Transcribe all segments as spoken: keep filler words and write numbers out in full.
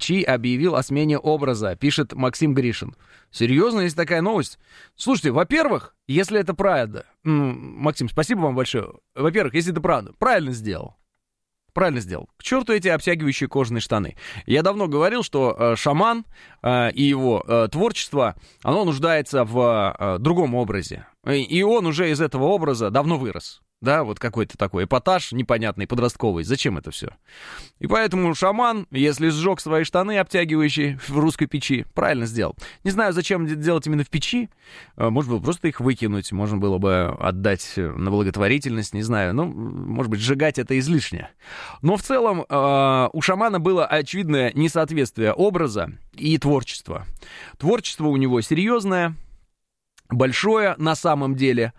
печи объявил о смене образа, пишет Максим Гришин. Серьезно, есть такая новость? Слушайте, во-первых, если это правда... Максим, спасибо вам большое. Во-первых, если это правда, правильно сделал. Правильно сделал. К черту эти обтягивающие кожаные штаны. Я давно говорил, что э, шаман э, и его э, творчество, оно нуждается в э, другом образе. И он уже из этого образа давно вырос. Да, вот какой-то такой эпатаж непонятный, подростковый. Зачем это все? И поэтому шаман, если сжег свои штаны обтягивающие в русской печи, правильно сделал. Не знаю, зачем делать именно в печи. Можно было просто их выкинуть, можно было бы отдать на благотворительность, не знаю. Ну, может быть, сжигать это излишне. Но в целом у шамана было очевидное несоответствие образа и творчества. Творчество у него серьезное, большое на самом деле,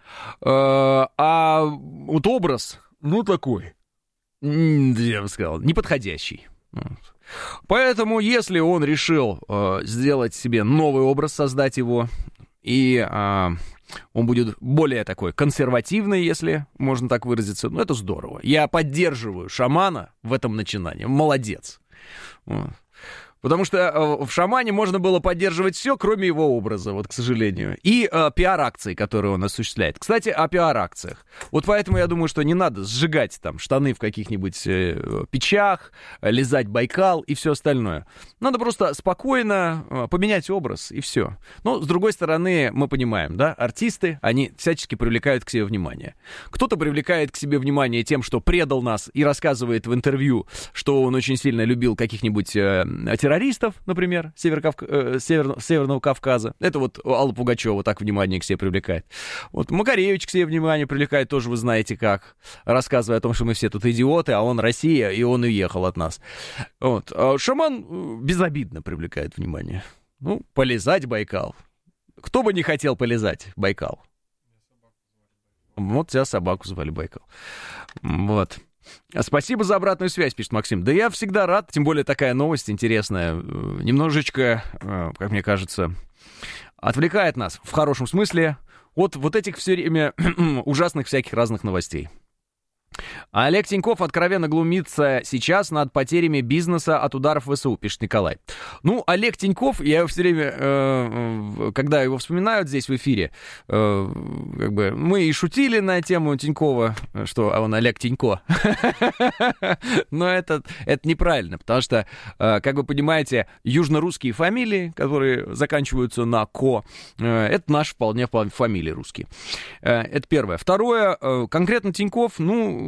а вот образ, ну, такой, я бы сказал, неподходящий. Поэтому, если он решил сделать себе новый образ, создать его, и он будет более такой консервативный, если можно так выразиться, ну, это здорово. Я поддерживаю шамана в этом начинании, молодец. Потому что в шамане можно было поддерживать все, кроме его образа, вот, к сожалению. И э, пиар-акции, которые он осуществляет. Кстати, о пиар-акциях. Вот поэтому я думаю, что не надо сжигать там штаны в каких-нибудь э, печах, лизать Байкал и все остальное. Надо просто спокойно э, поменять образ, и все. Но, с другой стороны, мы понимаем, да, артисты, они всячески привлекают к себе внимание. Кто-то привлекает к себе внимание тем, что предал нас и рассказывает в интервью, что он очень сильно любил каких-нибудь э, террористов, например, Северокавк... э, Север... Северного Кавказа. Это вот Алла Пугачева так внимание к себе привлекает. Вот Макаревич к себе внимание привлекает, тоже вы знаете как, рассказывая о том, что мы все тут идиоты, а он Россия, и он уехал от нас. Вот. А шаман безобидно привлекает внимание. Ну, полизать Байкал. Кто бы не хотел полизать Байкал? Вот тебя собаку звали Байкал. Вот. Спасибо за обратную связь, пишет Максим. Да я всегда рад, тем более такая новость интересная. Немножечко, как мне кажется, отвлекает нас, в хорошем смысле, от вот этих все время ужасных всяких разных новостей. А Олег Тиньков откровенно глумится сейчас над потерями бизнеса от ударов ВСУ, пишет Николай. Ну, Олег Тиньков, я все время, э, когда его вспоминают здесь в эфире, э, как бы мы и шутили на тему Тинькова, что он Олег Тинько. Но это, это неправильно, потому что, э, как вы понимаете, южно-русские фамилии, которые заканчиваются на «ко», э, это наши вполне фамилии русские. Э, это первое. Второе, э, конкретно Тиньков, ну,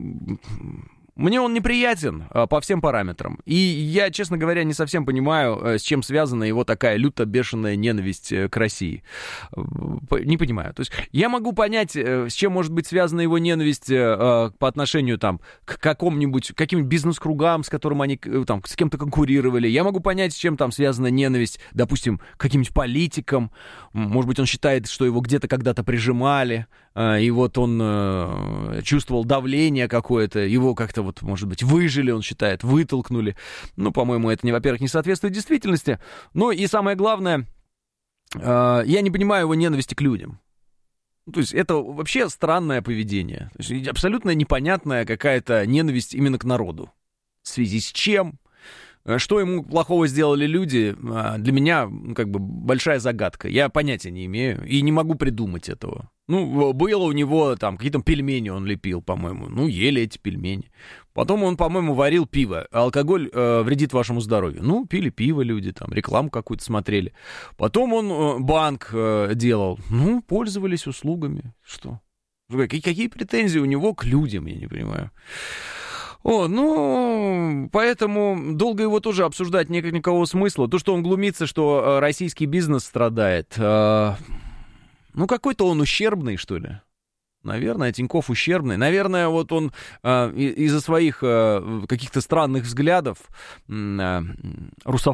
мне он неприятен а, по всем параметрам. И я, честно говоря, не совсем понимаю, а, с чем связана его такая люто-бешеная ненависть а, к России. Не понимаю. То есть я могу понять, а, с чем может быть связана его ненависть а, по отношению там, к какому-нибудь, каким-нибудь бизнес-кругам, с которым они там, с кем-то конкурировали. Я могу понять, с чем там связана ненависть, допустим, к каким-нибудь политикам. Может быть, он считает, что его где-то когда-то прижимали, а, и вот он а, чувствовал давление какое-то, его как-то вот, может быть, выжили, он считает, вытолкнули. Ну, по-моему, это, не, во-первых, не соответствует действительности. Ну, и самое главное, э, я не понимаю его ненависти к людям. То есть это вообще странное поведение. То есть абсолютно непонятная какая-то ненависть именно к народу. В связи с чем? Что ему плохого сделали люди, для меня, как бы, большая загадка. Я понятия не имею и не могу придумать этого. Ну, было у него там какие-то пельмени он лепил, по-моему. Ну, ели эти пельмени. Потом он, по-моему, варил пиво. Алкоголь э, вредит вашему здоровью. Ну, пили пиво люди, там, рекламу какую-то смотрели. Потом он э, банк э, делал. Ну, пользовались услугами. Что? Какие, какие претензии у него к людям, я не понимаю. О, ну, поэтому долго его тоже обсуждать нет никакого смысла. То, что он глумится, что российский бизнес страдает, э, ну, какой-то он ущербный, что ли. Наверное, Тиньков ущербный. Наверное, вот он э, из-за своих э, каких-то странных взглядов э,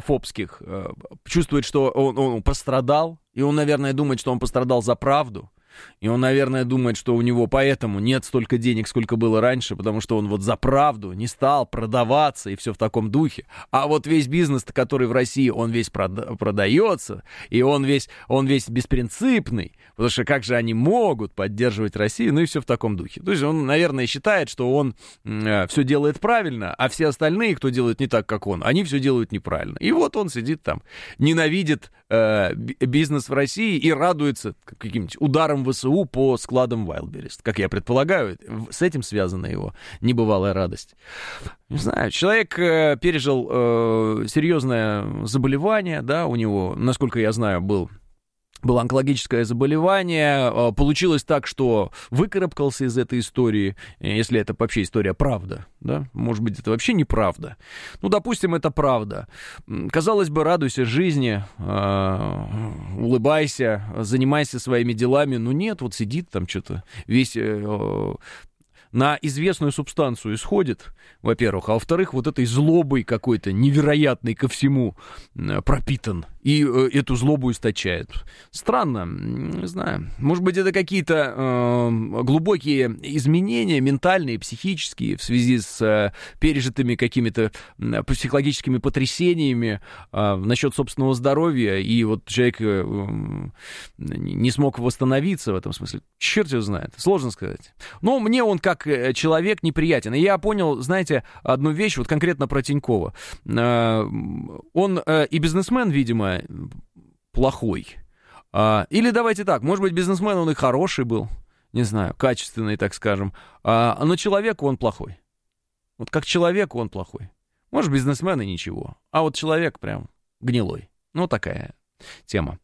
русофобских э, чувствует, что он, он пострадал. И он, наверное, думает, что он пострадал за правду. И он, наверное, думает, что у него поэтому нет столько денег, сколько было раньше, потому что он вот за правду не стал продаваться и все в таком духе. А вот весь бизнес, который в России, он весь прода- продается, и он весь, он весь беспринципный, потому что как же они могут поддерживать Россию, ну и все в таком духе. То есть он, наверное, считает, что он э, все делает правильно, а все остальные, кто делает не так, как он, они все делают неправильно. И вот он сидит там, ненавидит э, бизнес в России и радуется каким-нибудь ударом ВСУ по складам Wildberries. Как я предполагаю, с этим связана его небывалая радость. Не знаю, человек э, пережил э, серьезное заболевание, да, у него, насколько я знаю, был... Было онкологическое заболевание, получилось так, что выкарабкался из этой истории, если это вообще история правда, да, может быть, это вообще неправда. Ну, допустим, это правда. Казалось бы, радуйся жизни, улыбайся, занимайся своими делами, но нет, вот сидит там что-то весь... на известную субстанцию исходит, во-первых, а во-вторых, вот этой злобой какой-то невероятной ко всему пропитан, и э, эту злобу источает. Странно, не знаю, может быть, это какие-то э, глубокие изменения ментальные, психические в связи с э, пережитыми какими-то э, психологическими потрясениями э, насчет собственного здоровья, и вот человек э, э, не смог восстановиться в этом смысле. Черт его знает, сложно сказать. Но мне он как человек неприятен. И я понял, знаете, одну вещь, вот конкретно про Тинькова. Он и бизнесмен, видимо, плохой. Или давайте так, может быть, бизнесмен он и хороший был, не знаю, качественный, так скажем, но человек он плохой. Вот как человек он плохой. Может, бизнесмен и ничего, а вот человек прям гнилой. Ну, такая тема.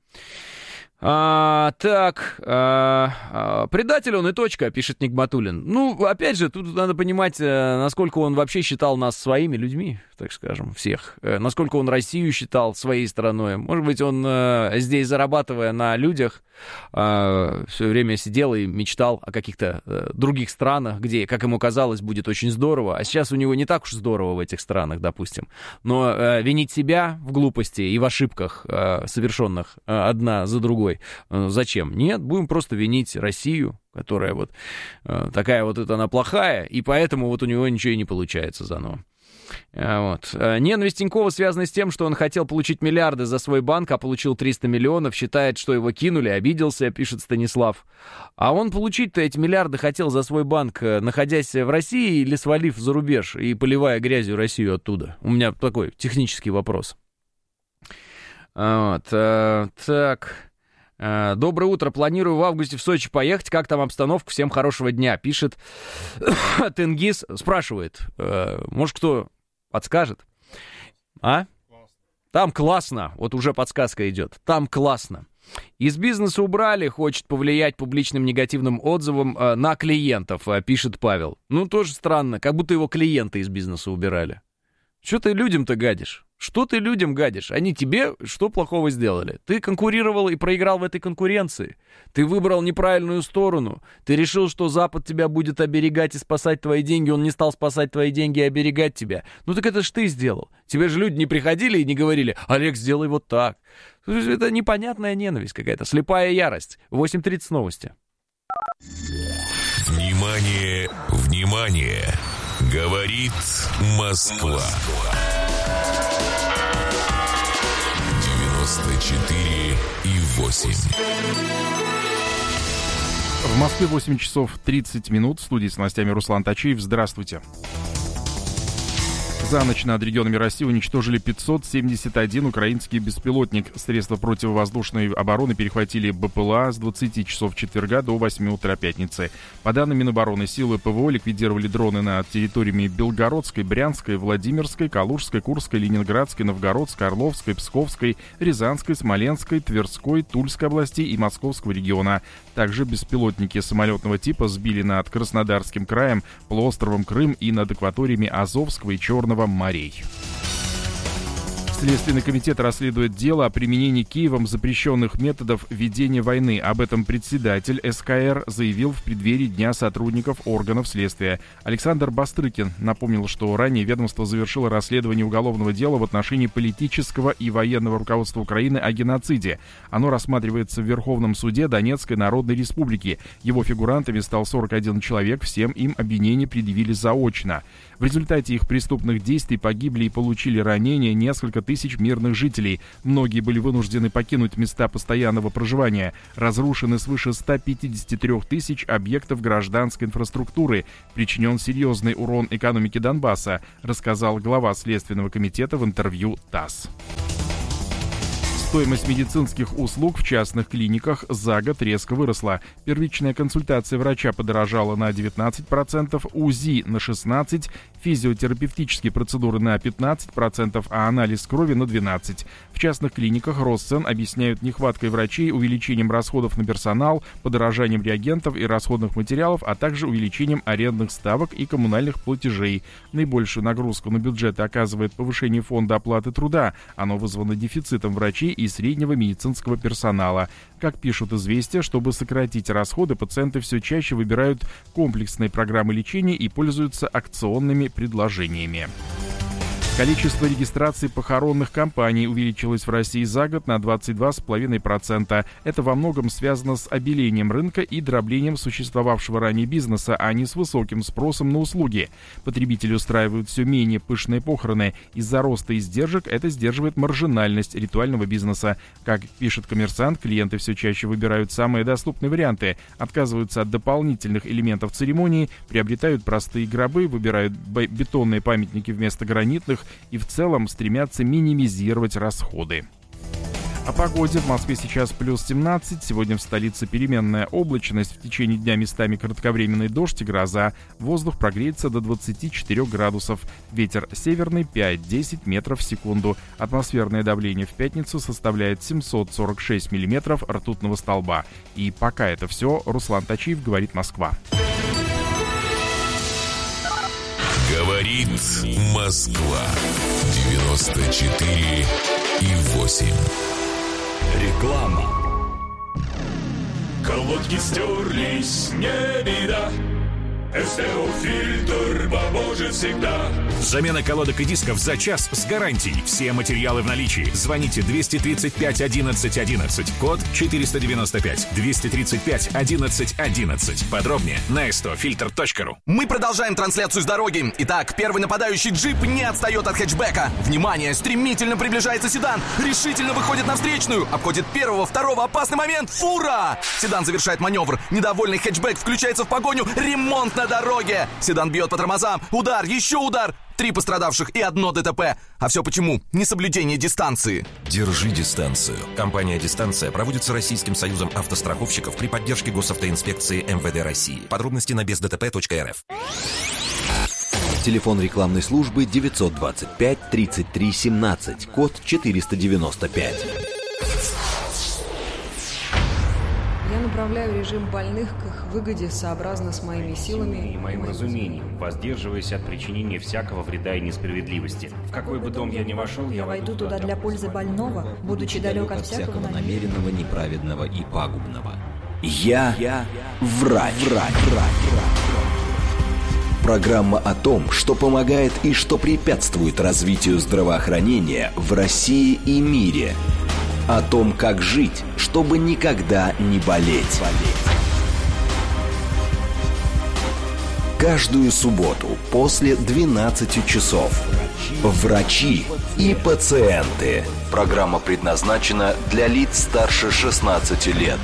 А, так, а, а, предатель он и точка, пишет Нигматуллин. Ну, опять же, тут надо понимать, насколько он вообще считал нас своими людьми, так скажем, всех. Насколько он Россию считал своей страной. Может быть, он здесь, зарабатывая на людях, все время сидел и мечтал о каких-то других странах, где, как ему казалось, будет очень здорово. А сейчас у него не так уж здорово в этих странах, допустим. Но винить себя в глупости и в ошибках, совершенных одна за другой, зачем? Нет, будем просто винить Россию, которая вот э, такая вот это она плохая, и поэтому вот у него ничего и не получается заново. Вот. Ненависть Тинькова связана с тем, что он хотел получить миллиарды за свой банк, а получил триста миллионов, считает, что его кинули, обиделся, пишет Станислав. А он получить-то эти миллиарды хотел за свой банк, находясь в России или свалив за рубеж и поливая грязью Россию оттуда? У меня такой технический вопрос. Вот. Так... Доброе утро. Планирую в августе в Сочи поехать. Как там обстановка? Всем хорошего дня. Пишет Тенгиз. Спрашивает. Может, кто подскажет? А? Там классно. Вот уже подсказка идет. Там классно. Из бизнеса убрали. Хочет повлиять публичным негативным отзывом на клиентов, пишет Павел. Ну, тоже странно. Как будто его клиенты из бизнеса убирали. Что ты людям-то гадишь? Что ты людям гадишь? Они тебе что плохого сделали? Ты конкурировал и проиграл в этой конкуренции. Ты выбрал неправильную сторону. Ты решил, что Запад тебя будет оберегать и спасать твои деньги. Он не стал спасать твои деньги и оберегать тебя. Ну так это ж ты сделал. Тебе же люди не приходили и не говорили: Олег, сделай вот так. Это непонятная ненависть какая-то, слепая ярость. восемь тридцать новости. Внимание, внимание! Говорит Москва. девяносто четыре и восемь. В Москве восемь часов тридцать минут. В студии с новостями Руслан Тачиев. Здравствуйте. За ночь над регионами России уничтожили пятьсот семьдесят один украинский беспилотник. Средства противовоздушной обороны перехватили БПЛА с двадцати часов четверга до восьми утра пятницы. По данным Минобороны, силы ПВО ликвидировали дроны над территориями Белгородской, Брянской, Владимирской, Калужской, Курской, Ленинградской, Новгородской, Орловской, Псковской, Рязанской, Смоленской, Тверской, Тульской областей и Московского региона. Также беспилотники самолетного типа сбили над Краснодарским краем, полуостровом Крым и над акваториями Азовского и Черного морей. Следственный комитет расследует дело о применении Киевом запрещенных методов ведения войны. Об этом председатель эс ка эр заявил в преддверии Дня сотрудников органов следствия. Александр Бастрыкин напомнил, что ранее ведомство завершило расследование уголовного дела в отношении политического и военного руководства Украины о геноциде. Оно рассматривается в Верховном суде Донецкой Народной Республики. Его фигурантами стал сорок один человек, всем им обвинения предъявили заочно. В результате их преступных действий погибли и получили ранения несколько тысяч мирных жителей. Многие были вынуждены покинуть места постоянного проживания. Разрушены свыше ста пятидесяти трёх тысяч объектов гражданской инфраструктуры. Причинен серьезный урон экономике Донбасса, рассказал глава Следственного комитета в интервью ТАСС. Стоимость медицинских услуг в частных клиниках за год резко выросла. Первичная консультация врача подорожала на девятнадцать процентов, УЗИ на шестнадцать процентов, физиотерапевтические процедуры на пятнадцать процентов, а анализ крови на двенадцать процентов. В частных клиниках рост цен объясняют нехваткой врачей, увеличением расходов на персонал, подорожанием реагентов и расходных материалов, а также увеличением арендных ставок и коммунальных платежей. Наибольшую нагрузку на бюджеты оказывает повышение фонда оплаты труда. Оно вызвано дефицитом врачей и среднего медицинского персонала. Как пишут «Известия», чтобы сократить расходы, пациенты все чаще выбирают комплексные программы лечения и пользуются акционными предложениями. Количество регистраций похоронных компаний увеличилось в России за год на двадцать два целых пять десятых процента. Это во многом связано с обелением рынка и дроблением существовавшего ранее бизнеса, а не с высоким спросом на услуги. Потребители устраивают все менее пышные похороны. Из-за роста издержек это сдерживает маржинальность ритуального бизнеса. Как пишет «Коммерсант», клиенты все чаще выбирают самые доступные варианты, отказываются от дополнительных элементов церемонии, приобретают простые гробы, выбирают бетонные памятники вместо гранитных и в целом стремятся минимизировать расходы. О погоде. В Москве сейчас плюс семнадцать. Сегодня в столице переменная облачность. В течение дня местами кратковременный дождь и гроза. Воздух прогреется до двадцати четырёх градусов. Ветер северный пять-десять метров в секунду. Атмосферное давление в пятницу составляет семьсот сорок шесть миллиметров ртутного столба. И пока это все. Руслан Тачиев, говорит Москва. Говорит Москва. девяносто четыре и восемь. Реклама. Колодки стерлись, не беда. СТО-фильтр поможет всегда. Замена колодок и дисков за час с гарантией. Все материалы в наличии. Звоните двести тридцать пять одиннадцать одиннадцать. Код четыреста девяносто пять. двести тридцать пять одиннадцать одиннадцать. Подробнее на эс тэ о фильтр точка ру. Мы продолжаем трансляцию с дороги. Итак, первый нападающий джип не отстает от хэтчбека. Внимание, стремительно приближается седан. Решительно выходит на встречную. Обходит первого, второго. Опасный момент. Фура! Седан завершает маневр. Недовольный хэтчбек включается в погоню. Ремонт на дороге. Седан бьет по тормозам. Удар, еще удар. Три пострадавших и одно ДТП. А все почему? Несоблюдение дистанции. Держи дистанцию. Компания «Дистанция» проводится Российским союзом автостраховщиков при поддержке госавтоинспекции эм вэ дэ России. Подробности на без дэ тэ пэ точка эр эф. Телефон рекламной службы девятьсот двадцать пять тридцать три семнадцать, код четыреста девяносто пять. Я направляю режим больных к их выгоде сообразно с моими силами и моим разумением, воздерживаясь от причинения всякого вреда и несправедливости. В какой бы дом я ни вошел, я войду туда для пользы больного, будучи далек от всякого намеренного, неправедного и пагубного. Я, я врач. врач, врач. Программа о том, что помогает и что препятствует развитию здравоохранения в России и мире. О том, как жить, чтобы никогда не болеть. Каждую субботу после двенадцати часов. Врачи и пациенты. Программа предназначена для лиц старше шестнадцати лет.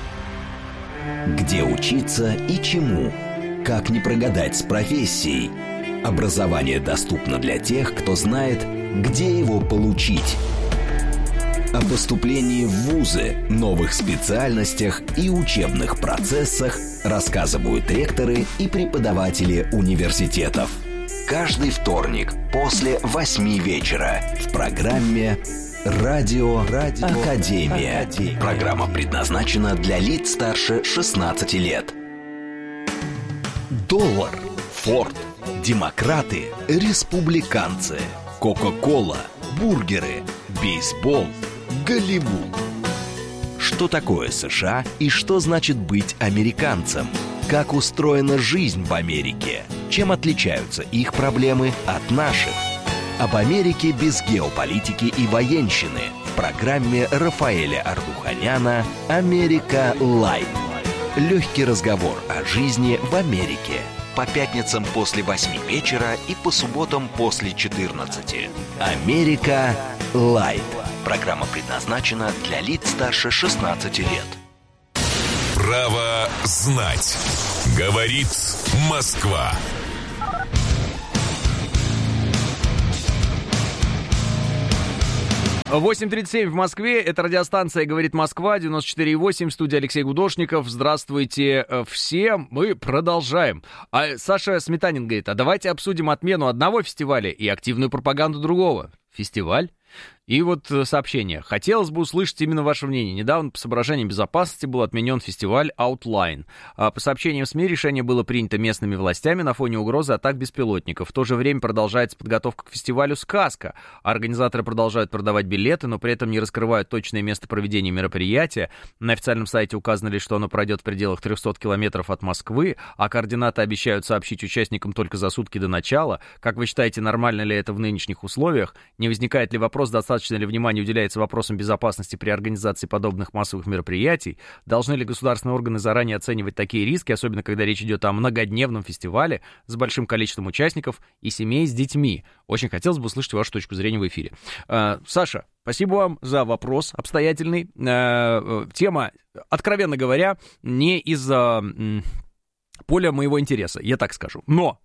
Где учиться и чему? Как не прогадать с профессией? Образование доступно для тех, кто знает, где его получить. О поступлении в вузы, новых специальностях и учебных процессах рассказывают ректоры и преподаватели университетов. Каждый вторник после восьми вечера в программе «Радио, Радио Академия». Академия. Программа предназначена для лиц старше шестнадцати лет. Доллар, Форд, демократы, республиканцы. Кока-кола, бургеры, бейсбол, Голливуд. Что такое США и что значит быть американцем? Как устроена жизнь в Америке? Чем отличаются их проблемы от наших? Об Америке без геополитики и военщины в программе Рафаэля Ардуханяна «Америка Лайт». Легкий разговор о жизни в Америке. По пятницам после восьми вечера и по субботам после четырнадцати. «Америка Лайт». Программа предназначена для лиц старше шестнадцати лет. Право знать. Говорит Москва. восемь тридцать семь в Москве. Это радиостанция «Говорит Москва», девяносто четыре и восемь. Студия Алексей Гудошников. Здравствуйте всем. Мы продолжаем. А Саша Сметанин говорит, а давайте обсудим отмену одного фестиваля и активную пропаганду другого. Фестиваль? И вот сообщение. Хотелось бы услышать именно ваше мнение. Недавно по соображениям безопасности был отменен фестиваль Outline. А по сообщениям СМИ решение было принято местными властями на фоне угрозы атак беспилотников. В то же время продолжается подготовка к фестивалю «Сказка». Организаторы продолжают продавать билеты, но при этом не раскрывают точное место проведения мероприятия. На официальном сайте указано лишь, что оно пройдет в пределах трехсот километров от Москвы, а координаты обещают сообщить участникам только за сутки до начала. Как вы считаете, нормально ли это в нынешних условиях? Не возникает ли вопрос, достаточно ли внимание уделяется вопросам безопасности при организации подобных массовых мероприятий? Должны ли государственные органы заранее оценивать такие риски, особенно когда речь идет о многодневном фестивале с большим количеством участников и семей с детьми? Очень хотелось бы услышать вашу точку зрения в эфире. Э, Саша, спасибо вам за вопрос обстоятельный. Э, тема, откровенно говоря, не из э, поля моего интереса, я так скажу. Но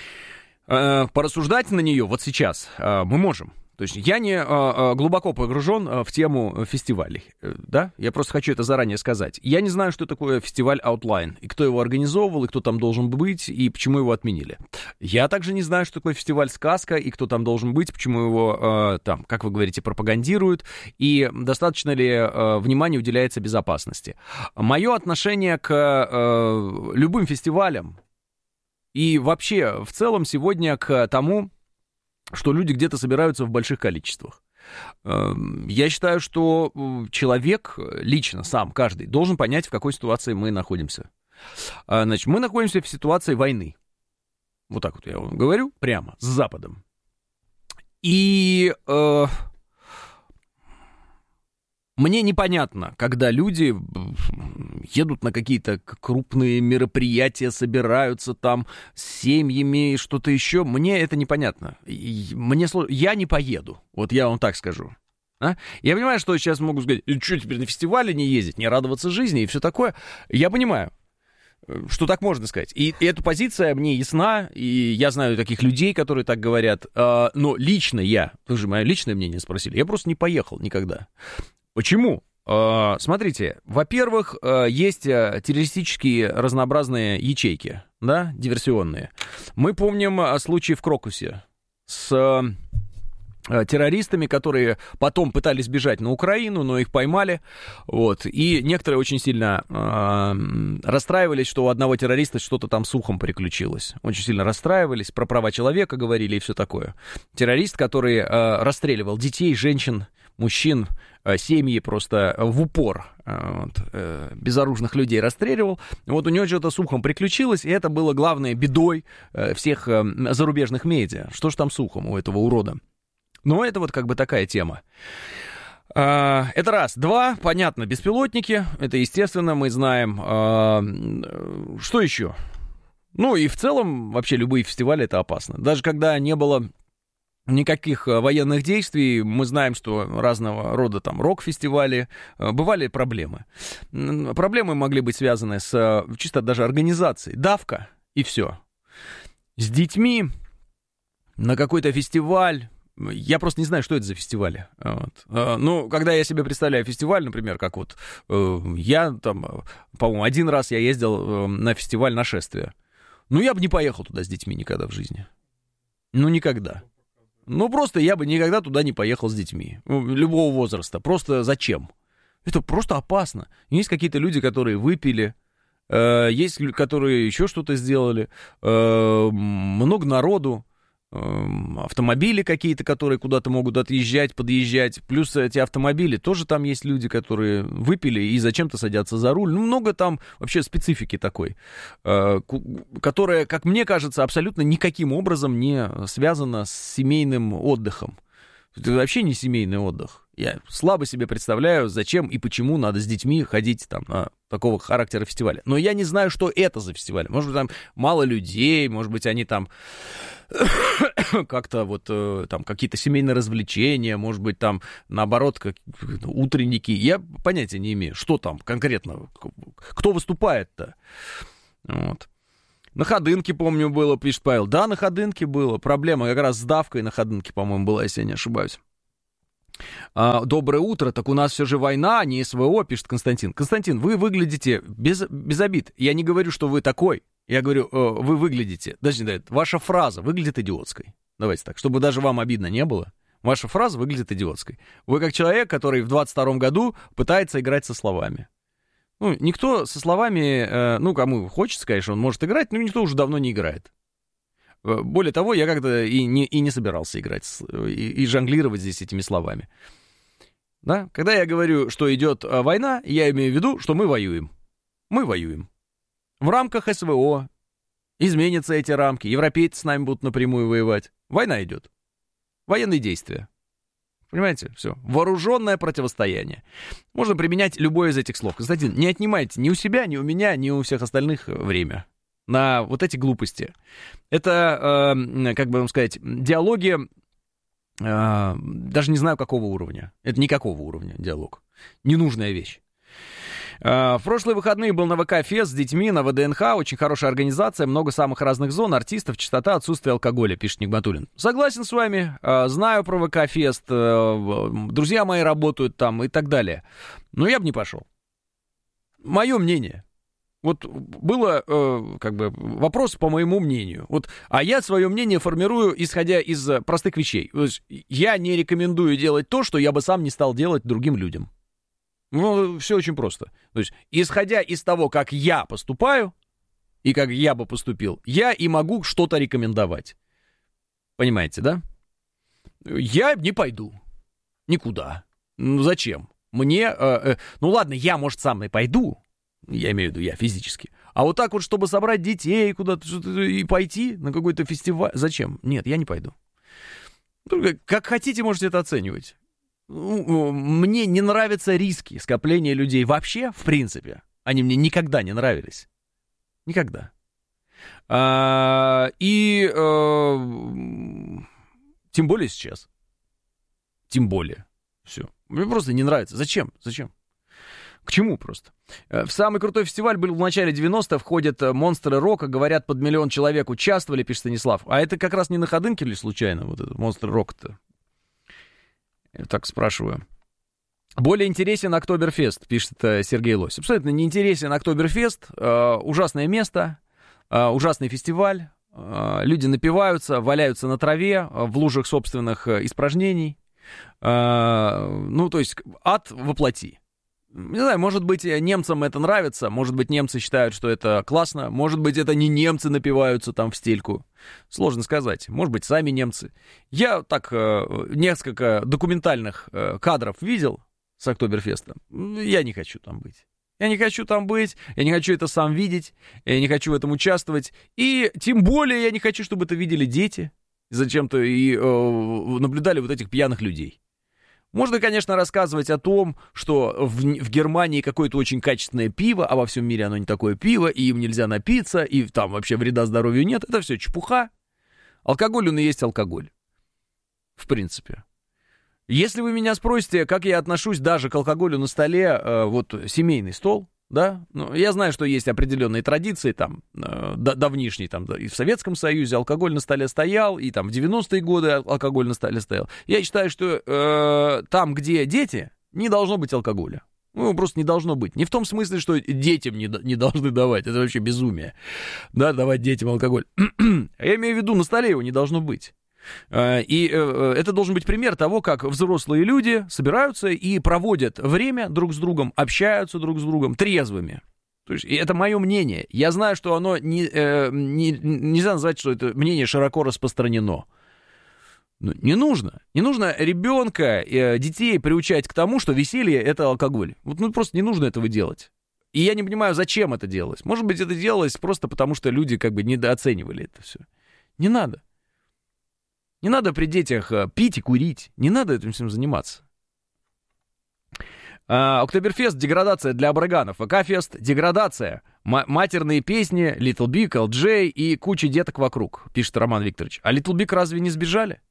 э, порассуждать на нее вот сейчас э, мы можем. То есть я не а, глубоко погружен а, в тему фестивалей, да, я просто хочу это заранее сказать. Я не знаю, что такое фестиваль Outline, и кто его организовывал, и кто там должен быть, и почему его отменили. Я также не знаю, что такое фестиваль «Сказка», и кто там должен быть, почему его а, там, как вы говорите, пропагандируют, и достаточно ли а, внимания уделяется безопасности. Мое отношение к а, любым фестивалям и вообще в целом сегодня к тому, что люди где-то собираются в больших количествах. Я считаю, что человек лично, сам, каждый, должен понять, в какой ситуации мы находимся. Значит, мы находимся в ситуации войны. Вот так вот я вам говорю, прямо, с Западом. И э, мне непонятно, когда люди едут на какие-то крупные мероприятия, собираются там с семьями и что-то еще. Мне это непонятно. Мне сложно. Я не поеду. Вот я вам так скажу. А? Я понимаю, что сейчас могут сказать, что теперь на фестивале не ездить, не радоваться жизни и все такое. Я понимаю, что так можно сказать. И, и эта позиция мне ясна, и я знаю таких людей, которые так говорят. А, но лично я, вы же мое личное мнение спросили, я просто не поехал никогда. Почему? Смотрите, во-первых, есть террористические разнообразные ячейки, да, диверсионные. Мы помним случай в Крокусе с террористами, которые потом пытались бежать на Украину, но их поймали, вот, и некоторые очень сильно э, расстраивались, что у одного террориста что-то там с ухом приключилось. Очень сильно расстраивались, про права человека говорили и все такое. Террорист, который э, расстреливал детей, женщин, мужчин, э, семьи просто в упор, э, вот, э, безоружных людей расстреливал. Вот у него что-то с ухом приключилось, и это было главной бедой э, всех э, зарубежных медиа. Что ж там с ухом у этого урода? Но это вот как бы такая тема. Это раз. Два, понятно, беспилотники. Это, естественно, мы знаем. Что еще? Ну и в целом вообще любые фестивали это опасно. Даже когда не было никаких военных действий, мы знаем, что разного рода там рок-фестивали, бывали проблемы. Проблемы могли быть связаны с чисто даже организацией. Давка и все. С детьми на какой-то фестиваль. Я просто не знаю, что это за фестивали. Вот. Ну, когда я себе представляю фестиваль, например, как вот я там, по-моему, один раз я ездил на фестиваль нашествия. Ну, я бы не поехал туда с детьми никогда в жизни. Ну, никогда. Ну, просто я бы никогда туда не поехал с детьми. Любого возраста. Просто зачем? Это просто опасно. Есть какие-то люди, которые выпили, есть которые еще что-то сделали, много народу. автомобили какие-то, которые куда-то могут отъезжать, подъезжать. Плюс эти автомобили, тоже там есть люди, которые выпили и зачем-то садятся за руль. Ну, много там вообще специфики такой, которая, как мне кажется, абсолютно никаким образом не связана с семейным отдыхом. Это вообще не семейный отдых. Я слабо себе представляю, зачем и почему надо с детьми ходить там на такого характера фестиваля. Но я не знаю, что это за фестиваль. Может быть, там мало людей, может быть, они там как-то вот там какие-то семейные развлечения, может быть, там наоборот как, утренники. Я понятия не имею, что там конкретно, кто выступает-то. Вот. На Ходынке, помню, было, пишет Павел. Да, на Ходынке было. Проблема как раз с давкой на Ходынке, по-моему, была, если я не ошибаюсь. А, доброе утро. Так у нас все же война, а не СВО, пишет Константин. Константин, вы выглядите без, без обид. Я не говорю, что вы такой. Я говорю, э, вы выглядите... Даже не ваша фраза выглядит идиотской. Давайте так, чтобы даже вам обидно не было. Ваша фраза выглядит идиотской. Вы как человек, который в двадцать втором году пытается играть со словами. Ну, никто со словами, э, ну, кому хочется, конечно, он может играть, но никто уже давно не играет. Более того, я как-то и не, и не собирался играть, и, и жонглировать здесь этими словами. Да? Когда я говорю, что идет война, я имею в виду, что мы воюем. Мы воюем. В рамках СВО изменятся эти рамки, европейцы с нами будут напрямую воевать. Война идет. Военные действия. Понимаете? Все. Вооруженное противостояние. Можно применять любое из этих слов. Кстати, не отнимайте ни у себя, ни у меня, ни у всех остальных время на вот эти глупости. Это, э, как бы вам сказать, диалоги, э, даже не знаю какого уровня. Это никакого уровня диалог. Ненужная вещь. В прошлые выходные был на ВК-фест с детьми на ВДНХ, очень хорошая организация, много самых разных зон, артистов, частота, отсутствие алкоголя, пишет Нигматуллин. Согласен с вами, знаю про ВК-фест, друзья мои работают там и так далее. Но я бы не пошел. Мое мнение. Вот было, как бы, вопрос по моему мнению. Вот, а я свое мнение формирую, исходя из простых вещей. То есть я не рекомендую делать то, что я бы сам не стал делать другим людям. Ну, все очень просто. То есть, исходя из того, как я поступаю, и как я бы поступил, я и могу что-то рекомендовать. Понимаете, да? Я не пойду. Никуда. Ну, зачем? Мне... Э, э, ну, ладно, я, может, сам и пойду. Я имею в виду, я физически. А вот так вот, чтобы собрать детей куда-то и пойти на какой-то фестиваль... Зачем? Нет, я не пойду. Как хотите, можете это оценивать. Мне не нравятся риски скопления людей вообще, в принципе. Они мне никогда не нравились. Никогда. А, и а, тем более сейчас. Тем более. Все. Мне просто не нравится. Зачем? Зачем? К чему просто? В самый крутой фестиваль был в начале девяностых, входят монстры рока, говорят, под миллион человек участвовали, пишет Станислав. А это как раз не на Ходынке ли случайно, вот этот монстры рока-то? Я так спрашиваю. Более интересен Октоберфест, пишет Сергей Лось. Абсолютно не интересен Октоберфест. Э, ужасное место, э, ужасный фестиваль. Э, люди напиваются, валяются на траве, в лужах собственных испражнений. Э, ну, то есть ад воплоти. Не знаю, может быть, немцам это нравится, может быть, немцы считают, что это классно, может быть, это не немцы напиваются там в стельку. Сложно сказать. Может быть, сами немцы. Я так несколько документальных кадров видел с Октоберфеста. Я не хочу там быть. Я не хочу там быть, я не хочу это сам видеть, я не хочу в этом участвовать. И тем более я не хочу, чтобы это видели дети. Зачем-то и э, наблюдали вот этих пьяных людей. Можно, конечно, рассказывать о том, что в, в Германии какое-то очень качественное пиво, а во всем мире оно не такое пиво, и им нельзя напиться, и там вообще вреда здоровью нет. Это все чепуха. Алкоголь, он и есть алкоголь. В принципе. Если вы меня спросите, как я отношусь даже к алкоголю на столе, э, вот семейный стол, да, ну, я знаю, что есть определенные традиции, там, э, давнишние, там, да, и в Советском Союзе алкоголь на столе стоял, и там в девяностые годы алкоголь на столе стоял. Я считаю, что э, там, где дети, не должно быть алкоголя. Ну, просто не должно быть. Не в том смысле, что детям не, не должны давать, это вообще безумие, да, давать детям алкоголь. Я имею в виду, на столе его не должно быть. И это должен быть пример того, как взрослые люди собираются и проводят время друг с другом, общаются друг с другом трезвыми. То есть, и это мое мнение. Я знаю, что оно не, не, нельзя назвать, что это мнение широко распространено. Ну, не нужно. Не нужно ребенка, э, детей приучать к тому, что веселье — это алкоголь. Вот, ну, просто не нужно этого делать. И я не понимаю, зачем это делалось. Может быть, это делалось просто потому, что люди как бы недооценивали это все. Не надо. Не надо при детях пить и курить. Не надо этим всем заниматься. А, Октоберфест — деградация для абраганов. ВК-фест — деградация. М- матерные песни, Little Big, эл джей и куча деток вокруг, пишет Роман Викторович. А Little Big разве не сбежали?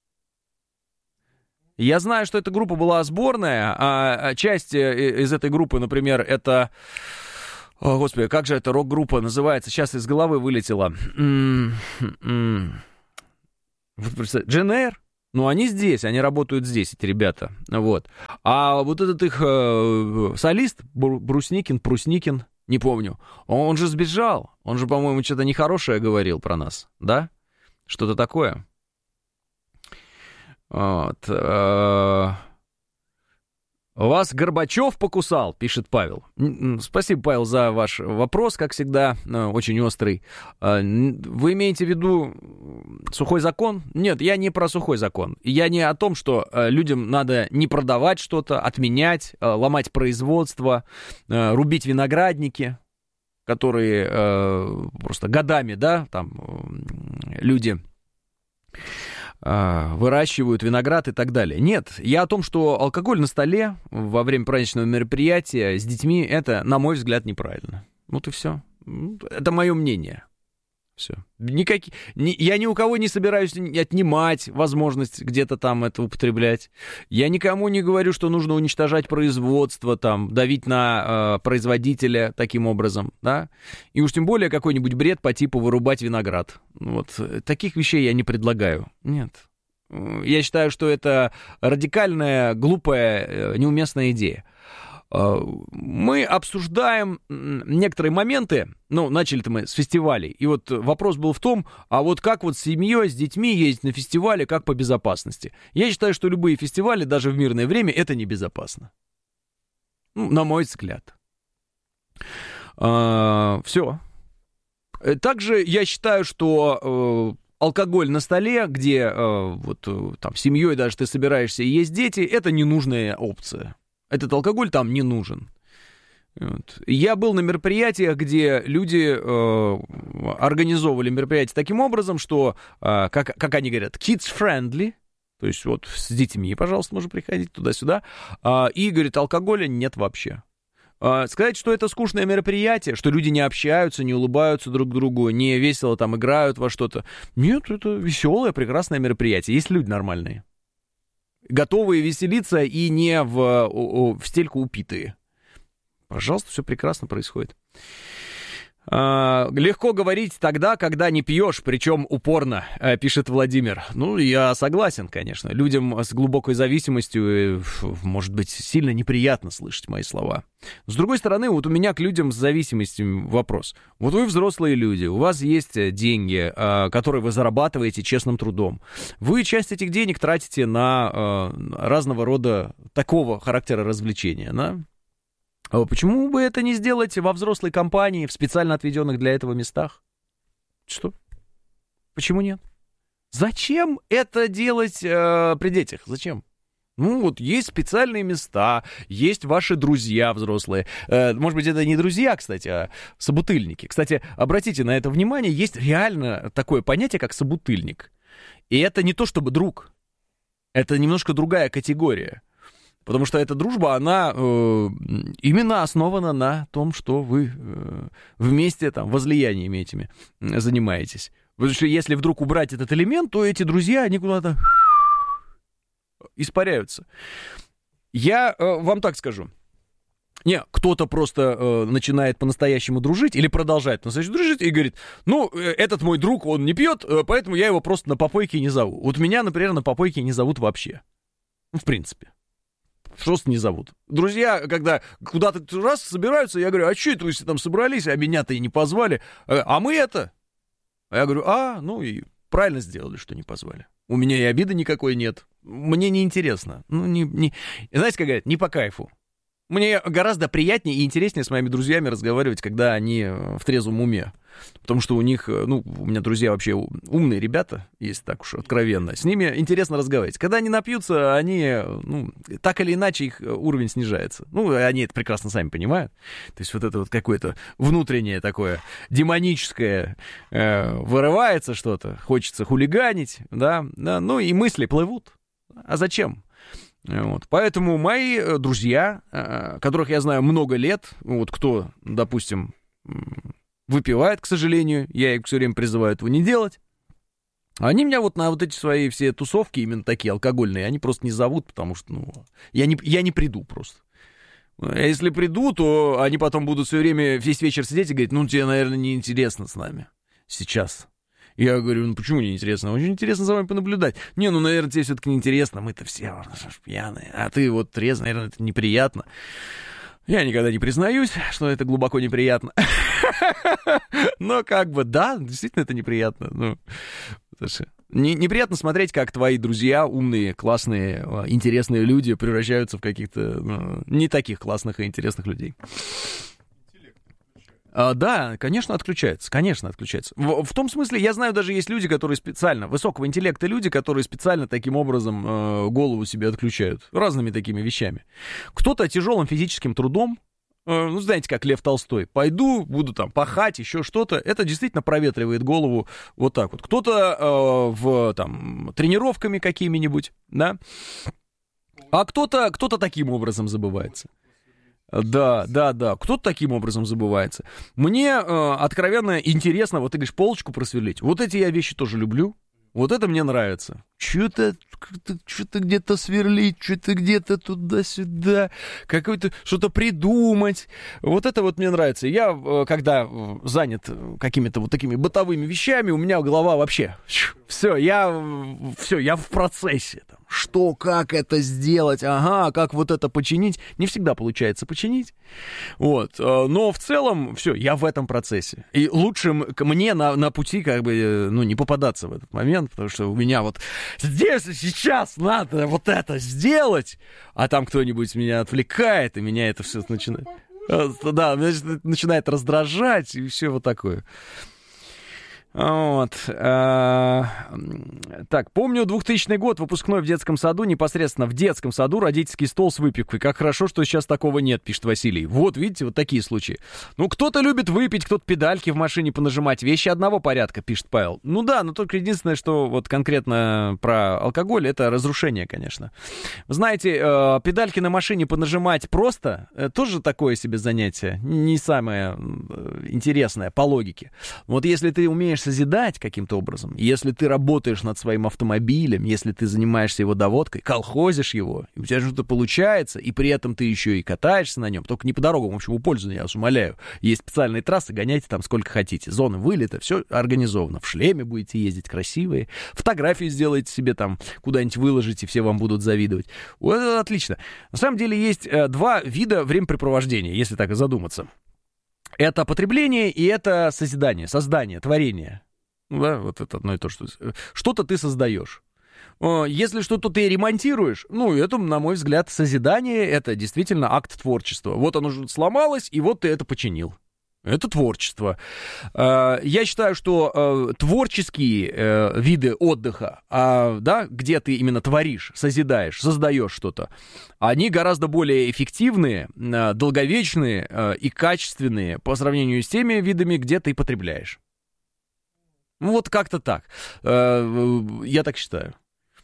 Я знаю, что эта группа была сборная, а часть из этой группы, например, это... О, господи, как же эта рок-группа называется? Сейчас из головы вылетела. Джен Эйр? Ну, они здесь, они работают здесь, эти ребята. Вот. А вот этот их э, солист, Брусникин, Прусникин, не помню, он же сбежал. Он же, по-моему, что-то нехорошее говорил про нас, да? Что-то такое. Вот. Вас Горбачев покусал, пишет Павел. Спасибо, Павел, за ваш вопрос, как всегда, очень острый. Вы имеете в виду сухой закон? Нет, я не про сухой закон. Я не о том, что людям надо не продавать что-то, отменять, ломать производство, рубить виноградники, которые просто годами, да, там люди... выращивают виноград и так далее. Нет, я о том, что алкоголь на столе во время праздничного мероприятия с детьми, это, на мой взгляд, неправильно. Вот и все. Это мое мнение. Все. Никакие, ни, я ни у кого не собираюсь отнимать возможность где-то там это употреблять. Я никому не говорю, что нужно уничтожать производство, там, давить на э, производителя таким образом, да. И уж тем более какой-нибудь бред по типу вырубать виноград. Вот. Таких вещей я не предлагаю. Нет. Я считаю, что это радикальная, глупая, неуместная идея. Мы обсуждаем некоторые моменты, ну, начали-то мы с фестивалей, и вот вопрос был в том, а вот как вот с семьей, с детьми ездить на фестивале, как по безопасности. Я считаю, что любые фестивали, даже в мирное время, это небезопасно. Ну, на мой взгляд. А, все. Также я считаю, что... алкоголь на столе, где э, вот там с семьей даже ты собираешься и есть дети, это ненужная опция. Этот алкоголь там не нужен. Вот. Я был на мероприятиях, где люди э, организовывали мероприятия таким образом, что, э, как, как они говорят, kids-friendly, то есть вот с детьми, пожалуйста, можно приходить туда-сюда, э, и, говорит, алкоголя нет вообще. Э, сказать, что это скучное мероприятие, что люди не общаются, не улыбаются друг другу, не весело там играют во что-то. Нет, это веселое, прекрасное мероприятие. Есть люди нормальные, готовые веселиться и не в, в стельку упитые. Пожалуйста, все прекрасно происходит. А, легко говорить тогда, когда не пьешь, причем упорно, пишет Владимир. Ну, я согласен, конечно. Людям с глубокой зависимостью, может быть, сильно неприятно слышать мои слова. С другой стороны, вот у меня к людям с зависимостью вопрос. Вот вы взрослые люди, у вас есть деньги, которые вы зарабатываете честным трудом. Вы часть этих денег тратите на разного рода такого характера развлечения, да? Почему бы это не сделать во взрослой компании, в специально отведенных для этого местах? Что? Почему нет? Зачем это делать э, при детях? Зачем? Ну, вот есть специальные места, есть ваши друзья взрослые. Э, может быть, это не друзья, кстати, а собутыльники. Кстати, обратите на это внимание, есть реально такое понятие, как собутыльник. И это не то чтобы друг. Это немножко другая категория. Потому что эта дружба, она э, именно основана на том, что вы э, вместе там возлияниями этими занимаетесь. Потому что если вдруг убрать этот элемент, то эти друзья, они куда-то испаряются. Я э, вам так скажу. Не, кто-то просто э, начинает по-настоящему дружить или продолжает по-настоящему дружить и говорит, ну, э, этот мой друг, он не пьет, э, поэтому я его просто на попойке не зову. Вот меня, например, на попойке не зовут вообще. Ну, в принципе. Просто не зовут. Друзья, когда куда-то раз собираются, я говорю, а что это вы все там собрались, а меня-то и не позвали? А мы это? А я говорю, а, ну и правильно сделали, что не позвали. У меня и обиды никакой нет. Мне неинтересно. Ну, не, не... Знаете, как говорят, не по кайфу. Мне гораздо приятнее и интереснее с моими друзьями разговаривать, когда они в трезвом уме. Потому что у них, ну, у меня друзья вообще умные ребята, если так уж откровенно. С ними интересно разговаривать. Когда они напьются, они, ну, так или иначе их уровень снижается. Ну, они это прекрасно сами понимают. То есть вот это вот какое-то внутреннее такое демоническое э, вырывается что-то, хочется хулиганить, да, да, ну и мысли плывут. А зачем? Вот. Поэтому мои друзья, которых я знаю много лет, вот кто, допустим, выпивает, к сожалению, я их все время призываю этого не делать, они меня вот на вот эти свои все тусовки, именно такие алкогольные, они просто не зовут, потому что, ну, я не, я не приду просто. А если приду, то они потом будут все время, весь вечер сидеть и говорить, ну, тебе, наверное, неинтересно с нами сейчас. Я говорю, ну почему не интересно? Очень интересно за вами понаблюдать. Не, ну, наверное, тебе все-таки неинтересно. Мы-то все пьяные. А ты вот трезвый, наверное, это неприятно. Я никогда не признаюсь, что это глубоко неприятно. Но как бы, да, действительно это неприятно. Ну, не, неприятно смотреть, как твои друзья, умные, классные, интересные люди превращаются в каких-то ну, не таких классных и интересных людей. А, да, конечно, отключается, конечно, отключается. В, в том смысле, я знаю, даже есть люди, которые специально, высокого интеллекта люди, которые специально таким образом э, голову себе отключают, разными такими вещами. Кто-то тяжелым физическим трудом, э, ну, знаете, как Лев Толстой, пойду, буду там пахать, еще что-то, это действительно проветривает голову вот так вот. Кто-то э, в, там, тренировками какими-нибудь, да, а кто-то, кто-то таким образом забывается. Да, да, да. Кто-то таким образом забывается. Мне э, откровенно интересно, вот ты говоришь, полочку просверлить. Вот эти я вещи тоже люблю. Вот это мне нравится. Что-то, что-то где-то сверлить, что-то где-то туда-сюда, какое-то что-то придумать. Вот это вот мне нравится. Я, когда занят какими-то вот такими бытовыми вещами, у меня голова вообще... Все, я, все, я в процессе. Там, что, как это сделать, ага, как вот это починить. Не всегда получается починить. Вот. Но в целом, все, я в этом процессе. И лучше мне на, на пути как бы, ну, не попадаться в этот момент, потому что у меня вот здесь и сейчас надо вот это сделать, а там кто-нибудь меня отвлекает, и меня это все начинает... Да, начинает раздражать, и все вот такое. Вот. А, так, помню двухтысячный год, выпускной в детском саду, непосредственно в детском саду родительский стол с выпивкой. Как хорошо, что сейчас такого нет, пишет Василий. Вот, видите, вот такие случаи. Ну, кто-то любит выпить, кто-то педальки в машине понажимать. Вещи одного порядка, пишет Павел. Ну да, но только единственное, что вот конкретно про алкоголь, это разрушение, конечно. Знаете, э, педальки на машине понажимать просто, э, тоже такое себе занятие. Не самое э, интересное по логике. Вот если ты умеешь созидать каким-то образом, если ты работаешь над своим автомобилем, если ты занимаешься его доводкой, колхозишь его, и у тебя что-то получается, и при этом ты еще и катаешься на нем, только не по дорогам, в общем, пользования, я вас умоляю. Есть специальные трассы, гоняйте там сколько хотите. Зоны вылета, все организовано. В шлеме будете ездить красивые, фотографии сделаете себе там, куда-нибудь выложите, все вам будут завидовать. Вот это отлично. На самом деле есть э, два вида времяпрепровождения, если так и задуматься. Это потребление и это созидание, создание, творение. Да, вот это одно и то, что... Что-то ты создаешь. Если что-то ты ремонтируешь, ну, это, на мой взгляд, созидание, это действительно акт творчества. Вот оно сломалось, и вот ты это починил. Это творчество. Я считаю, что творческие виды отдыха, да, где ты именно творишь, созидаешь, создаешь что-то, они гораздо более эффективные, долговечные и качественные по сравнению с теми видами, где ты потребляешь. Вот как-то так. Я так считаю.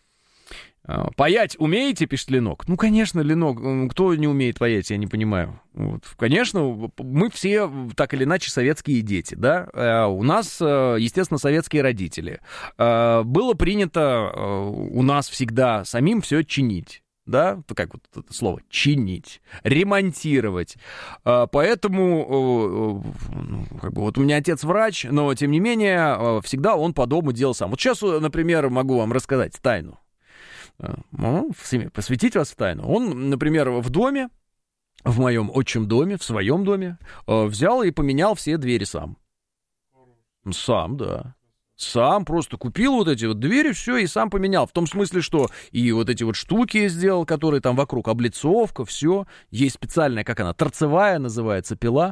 Паять умеете, пишет Ленок? Ну, конечно, Ленок. Кто не умеет паять, я не понимаю. Вот. Конечно, мы все так или иначе советские дети, да? У нас, естественно, советские родители. Было принято у нас всегда самим все чинить. Да, как вот это слово, чинить, ремонтировать. Поэтому, как бы, вот у меня отец врач, но, тем не менее, всегда он по дому делал сам. Вот сейчас, например, могу вам рассказать тайну. Ну, посвятить вас в тайну. Он, например, в доме, в моем отчим доме, в своем доме, взял и поменял все двери сам. Сам, да. Сам просто купил вот эти вот двери, все, и сам поменял. В том смысле, что и вот эти вот штуки сделал, которые там вокруг, облицовка, все. Есть специальная, как она, торцевая называется, пила.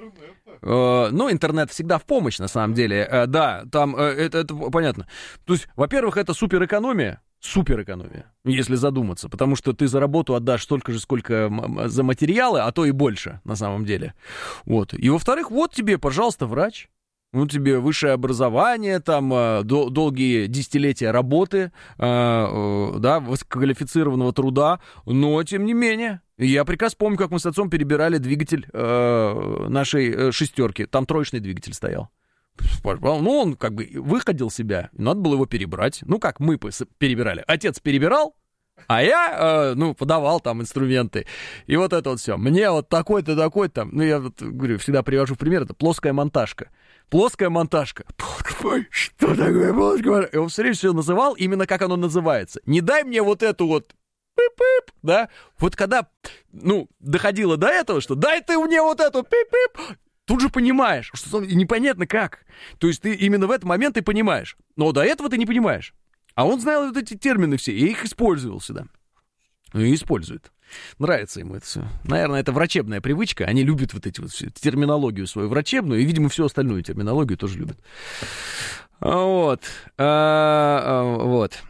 Uh, ну, интернет всегда в помощь, на самом деле. Uh, да, там, uh, это, это понятно. То есть, во-первых, это суперэкономия. Суперэкономия, если задуматься. Потому что ты за работу отдашь столько же, сколько за материалы, а то и больше, на самом деле. Вот. И, во-вторых, вот тебе, пожалуйста, врач. Ну, тебе высшее образование, там, э, дол- долгие десятилетия работы, э, э, да, высококвалифицированного труда, но, тем не менее, я прекрасно помню, как мы с отцом перебирали двигатель э, нашей э, шестерки, там троечный двигатель стоял. Ну, он как бы выходил себя, надо было его перебрать. Ну, как мы перебирали. Отец перебирал, а я, э, ну, подавал там инструменты. И вот это вот все. Мне вот такой-то, такой-то, ну, я вот говорю, всегда привожу в пример, это плоская монтажка. Плоская монтажка. Что такое плоская монтажка? И он все время все называл именно как оно называется. Не дай мне вот эту вот пип-пип, да? Вот когда, ну, доходило до этого, что дай ты мне вот эту пип-пип, тут же понимаешь, что непонятно как. То есть ты именно в этот момент и понимаешь. Но до этого ты не понимаешь. А он знал вот эти термины все, и их использовал всегда. И использует. Нравится ему это все. Наверное, это врачебная привычка. Они любят вот эти вот все, терминологию свою врачебную, и, видимо, всю остальную терминологию тоже любят. Вот. А, вот.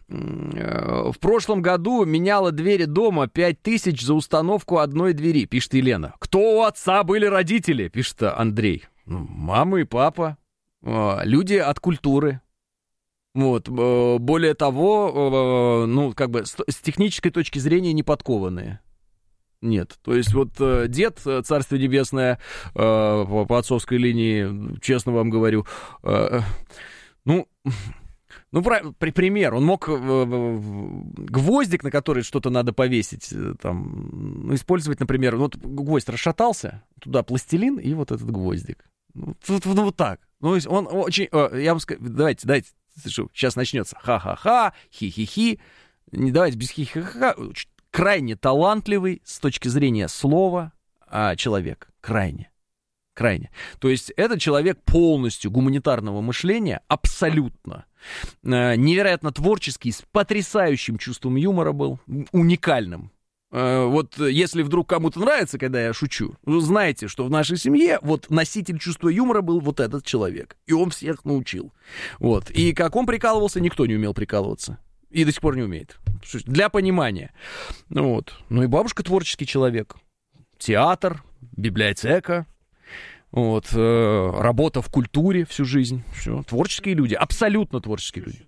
В прошлом году меняла двери дома пять тысяч за установку одной двери, пишет Елена. Кто у отца были родители, пишет Андрей. Мама и папа. Люди от культуры. Вот. Более того, ну, как бы с технической точки зрения не подкованные. Нет, то есть вот э, дед, царствие небесное, э, по, по отцовской линии, честно вам говорю, э, ну, ну, при, пример, он мог э, гвоздик, на который что-то надо повесить, там, ну, использовать, например, вот гвоздь расшатался, туда пластилин и вот этот гвоздик. Ну, вот, ну, вот так. Ну, он очень, э, я бы сказал, давайте, давайте, сейчас начнется ха-ха-ха, хи-хи-хи, не давайте без хи-хи-ха, крайне талантливый с точки зрения слова а, человек. Крайне. Крайне. То есть это человек полностью гуманитарного мышления, абсолютно. Э, невероятно творческий, с потрясающим чувством юмора был, уникальным. Э, вот если вдруг кому-то нравится, когда я шучу, вы знаете, что в нашей семье вот носитель чувства юмора был вот этот человек. И он всех научил. Вот. И как он прикалывался, никто не умел прикалываться. И до сих пор не умеет. Для понимания. Вот. Ну и бабушка творческий человек. Театр, библиотека. Вот. Э, работа в культуре всю жизнь. Все. Творческие люди. Абсолютно творческие люди.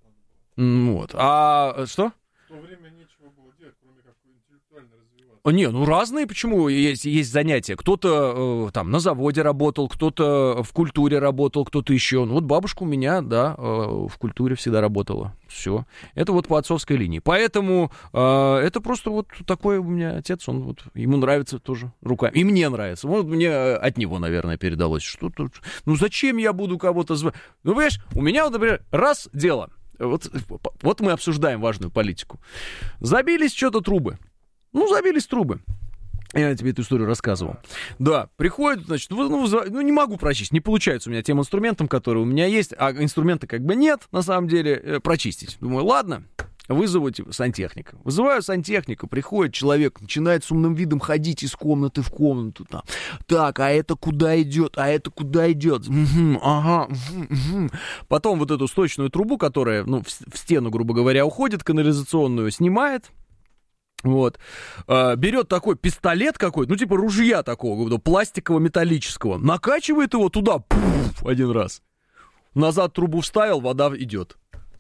Вот. А что? В то время нечего было делать, кроме как интеллектуально развиваться. Не, ну разные, почему есть, есть занятия. Кто-то э, там на заводе работал, кто-то в культуре работал, кто-то еще. Ну вот бабушка у меня, да, э, в культуре всегда работала. Все. Это вот по отцовской линии. Поэтому э, это просто вот такой у меня отец, он вот, ему нравится тоже руками. И мне нравится. Вот мне от него, наверное, передалось. Что тут? Ну зачем я буду кого-то звать? Ну, понимаешь, у меня вот, например, раз дело. Вот, вот мы обсуждаем важную политику. Забились что-то трубы. Ну, забились трубы. Я тебе эту историю рассказывал. Да, приходит, значит, ну, ну не могу прочистить, не получается у меня тем инструментом, который у меня есть, а инструмента как бы нет, на самом деле, э, прочистить. Думаю, ладно, вызову сантехника. Вызываю сантехника, приходит человек, начинает с умным видом ходить из комнаты в комнату. Там. Так, а это куда идет? А это куда идет? Угу, ага. Угу, угу. Потом вот эту сточную трубу, которая, ну, в, в стену, грубо говоря, уходит, канализационную снимает. Вот. А, берет такой пистолет какой-то, ну, типа ружья такого, пластикового, металлического, накачивает его туда, пуф, один раз. Назад трубу вставил, вода идет.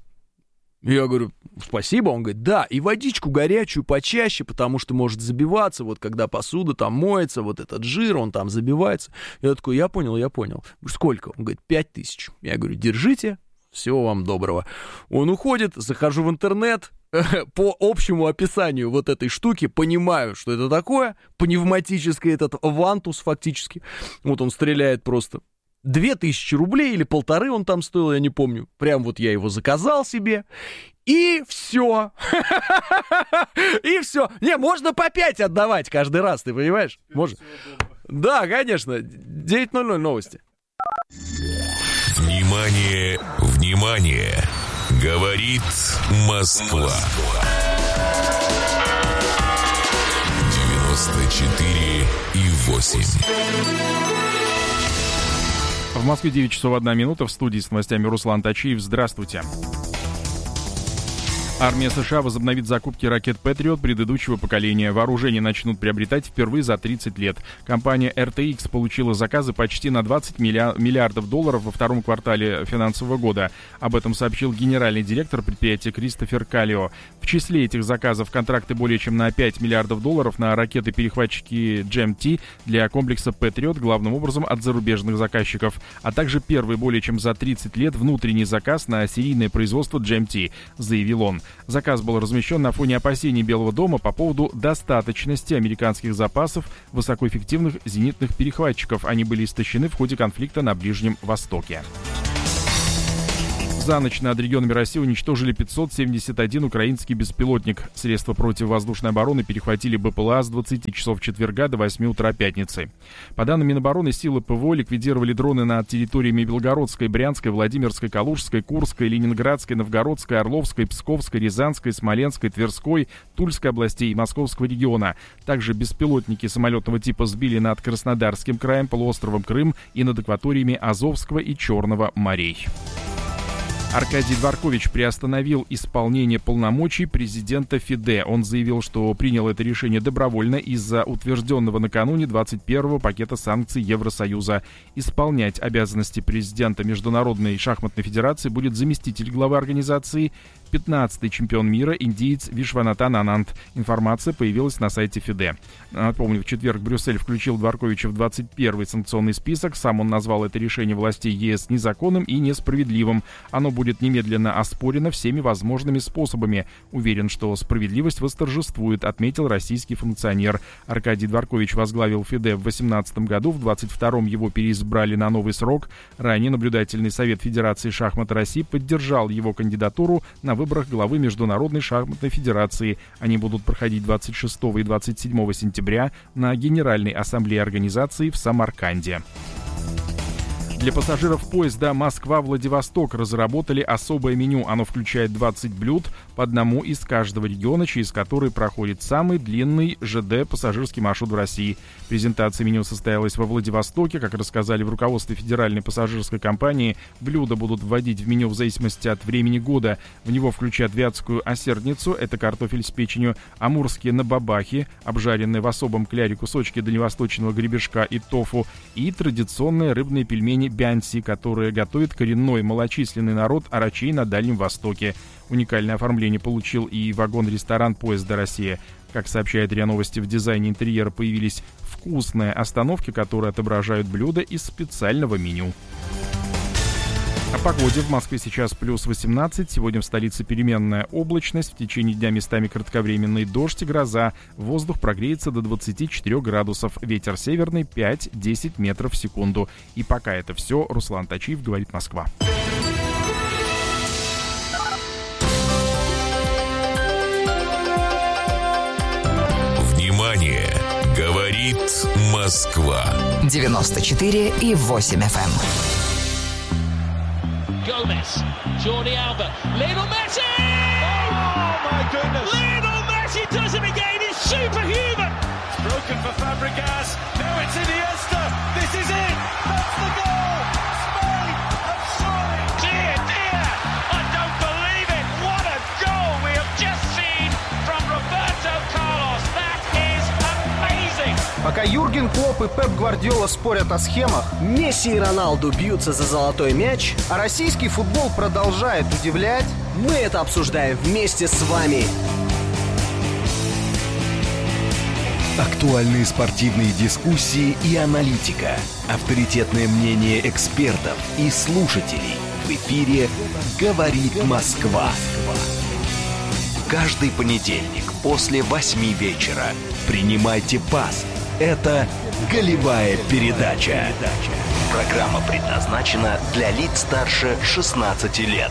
Я говорю, спасибо. Он говорит, да, и водичку горячую почаще, потому что может забиваться, вот когда посуда там моется, вот этот жир, он там забивается. Я такой, я понял, я понял. Сколько? Он говорит, пять тысяч. Я говорю, держите, всего вам доброго. Он уходит, захожу в интернет, по общему описанию вот этой штуки понимаю, что это такое, пневматический этот вантус фактически. Вот он стреляет просто. Две тысячи рублей или полторы он там стоил, я не помню. Прям вот я его заказал себе. И все. И все. Не, можно по пять отдавать каждый раз, ты понимаешь? Можно. Да, конечно. девять ноль ноль новости. Внимание, внимание! Говорит Москва. девяносто четыре и восемь. В Москве девять часов одна минута. В студии с новостями Руслан Тачиев. Здравствуйте. Армия США возобновит закупки ракет «Патриот» предыдущего поколения. Вооружение начнут приобретать впервые за тридцать лет. Компания эр тэ икс получила заказы почти на двадцать миллиардов долларов во втором квартале финансового года. Об этом сообщил генеральный директор предприятия Кристофер Каллио. В числе этих заказов контракты более чем на пять миллиардов долларов на ракеты-перехватчики джи эм ти для комплекса «Патриот», главным образом от зарубежных заказчиков, а также первый более чем за тридцать лет внутренний заказ на серийное производство джи эм ти, заявил он. Заказ был размещен на фоне опасений Белого дома по поводу достаточности американских запасов высокоэффективных зенитных перехватчиков. Они были истощены в ходе конфликта на Ближнем Востоке. За ночь над регионами России уничтожили пятьсот семьдесят один украинский беспилотник. Средства противовоздушной обороны перехватили бэ пэ эл а с двадцати часов четверга до восьми утра пятницы. По данным Минобороны, силы пэ вэ о ликвидировали дроны над территориями Белгородской, Брянской, Владимирской, Калужской, Курской, Ленинградской, Новгородской, Орловской, Псковской, Рязанской, Смоленской, Тверской, Тульской областей и Московского региона. Также беспилотники самолетного типа сбили над Краснодарским краем, полуостровом Крым и над акваториями Азовского и Черного морей. Аркадий Дворкович приостановил исполнение полномочий президента ФИДЕ. Он заявил, что принял это решение добровольно из-за утвержденного накануне двадцать первого пакета санкций Евросоюза. Исполнять обязанности президента Международной шахматной федерации будет заместитель главы организации, пятнадцатый чемпион мира, индиец Вишванатан Ананд. Информация появилась на сайте ФИДЕ. Напомню, в четверг Брюссель включил Дворковича в двадцать первый санкционный список. Сам он назвал это решение властей ЕС незаконным и несправедливым. Оно будет немедленно оспорено всеми возможными способами. Уверен, что справедливость восторжествует, отметил российский функционер. Аркадий Дворкович возглавил ФИДЕ в две тысячи восемнадцатом году, в двадцать втором его переизбрали на новый срок. Ранее наблюдательный совет Федерации шахмат России поддержал его кандидатуру на выборах главы Международной шахматной федерации. Они будут проходить двадцать шестого и двадцать седьмого сентября на Генеральной ассамблее организации в Самарканде. Для пассажиров поезда Москва-Владивосток разработали особое меню. Оно включает двадцать блюд, по одному из каждого региона, через который проходит самый длинный ЖД пассажирский маршрут в России. Презентация меню состоялась во Владивостоке. Как рассказали в руководстве Федеральной пассажирской компании, блюда будут вводить в меню в зависимости от времени года. В него включат вятскую осердницу, это картофель с печенью, амурские набабахи, обжаренные в особом кляре кусочки дальневосточного гребешка и тофу, и традиционные рыбные пельмени бянси, которые готовит коренной малочисленный народ арачей на Дальнем Востоке. Уникальное оформление получил и вагон-ресторан поезда «Россия». Как сообщает РИА Новости, в дизайне интерьера появились вкусные остановки, которые отображают блюда из специального меню. О погоде. В Москве сейчас плюс восемнадцать. Сегодня в столице переменная облачность. В течение дня местами кратковременный дождь и гроза. Воздух прогреется до двадцати четырёх градусов. Ветер северный пять-десять метров в секунду. И пока это все. Руслан Тачиев, говорит Москва. Внимание! Говорит Москва. девяносто четыре и восемь эф эм. Gomez, Jordi Alba, Lionel Messi! Oh my goodness! Lionel Messi does it again, he's superhuman! It's broken for Fabregas, now it's Iniesta, this is it! That's the goal! Spain have scored! Dear, dear, I don't believe it! What a goal we have just seen from Roberto Carlos! That is amazing! Пока Юрген Клопп и Пеп Гвардиола спорят о схемах, Месси и Роналду бьются за золотой мяч, а российский футбол продолжает удивлять, мы это обсуждаем вместе с вами. Актуальные спортивные дискуссии и аналитика. Авторитетное мнение экспертов и слушателей. В эфире «Говорит Москва». Каждый понедельник после восьми вечера. Принимайте пас. Это «Голевая передача». Программа предназначена для лиц старше шестнадцати лет.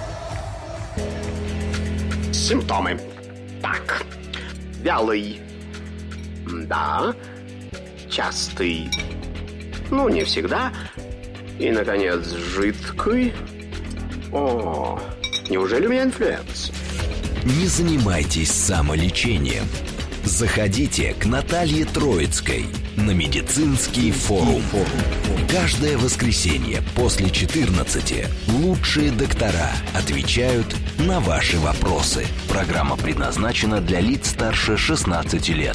Симптомы. Так. Вялый. Да. Частый. Ну, не всегда. И, наконец, жидкий. О, неужели у меня инфлюенс? Не занимайтесь самолечением. Заходите к Наталье Троицкой на медицинский форум. Каждое воскресенье после четырнадцати лучшие доктора отвечают на ваши вопросы. Программа предназначена для лиц старше шестнадцати лет.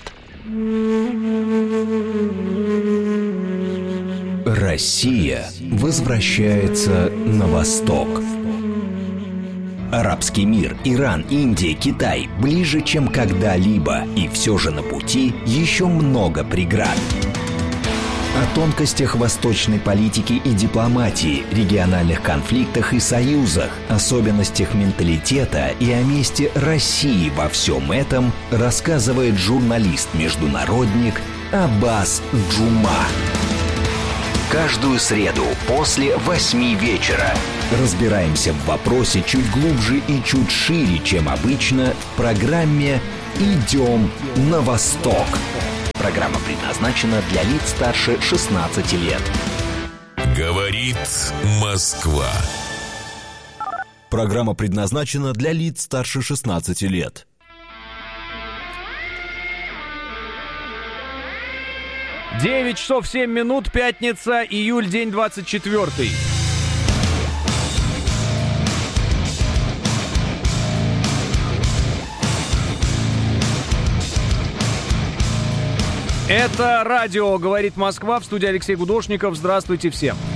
Россия возвращается на восток. Арабский мир, Иран, Индия, Китай ближе, чем когда-либо, и все же на пути еще много преград. О тонкостях восточной политики и дипломатии, региональных конфликтах и союзах, особенностях менталитета и о месте России во всем этом рассказывает журналист-международник Аббас Джума. Каждую среду после восьми вечера разбираемся в вопросе чуть глубже и чуть шире, чем обычно, в программе «Идем на восток». Программа предназначена для лиц старше шестнадцати лет. Говорит Москва. Программа предназначена для лиц старше шестнадцати лет. девять часов семь минут, пятница, июль, день двадцать четвёртый. Это радио «Говорит Москва», в студии Алексей Гудошников. Здравствуйте всем.